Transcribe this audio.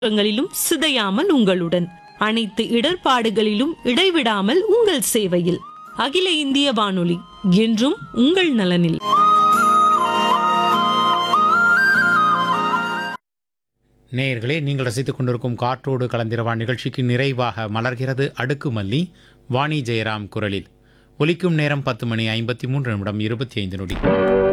ங்களிலும் சிதையாமல் உங்களுடன் அனைத்து இடர்பாடுகளிலும் இடைவிடாமல் உங்கள் சேவையில் அகில இந்திய வானொலி என்றும் உங்கள் நலனில். நேயர்களே, நீங்கள் ரசித்துக் கொண்டிருக்கும் காற்றோடு கலந்திரவா நிகழ்ச்சிக்கு நிறைவாக மலர்கிறது அடுக்குமல்லி வாணி ஜெயராம் குரலில். ஒலிக்கும் நேரம் 10 மணி 53 நிமிடம் 25 நொடி.